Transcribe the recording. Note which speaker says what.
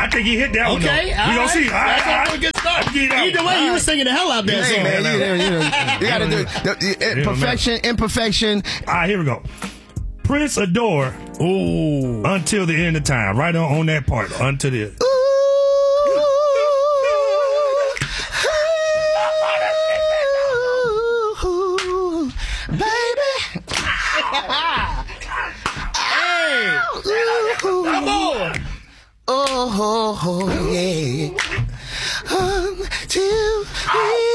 Speaker 1: I think he hit that one.
Speaker 2: Okay,
Speaker 1: We gonna see.
Speaker 2: That's a good start. Either way, you were singing the hell out there.
Speaker 3: Hey, man, you gotta do it. Perfection, imperfection.
Speaker 1: All right, here we go. Prince Adore.
Speaker 2: Ooh.
Speaker 1: Until the end of time. Right on that part. Until the end.
Speaker 2: Come on.
Speaker 3: Oh, yeah. Until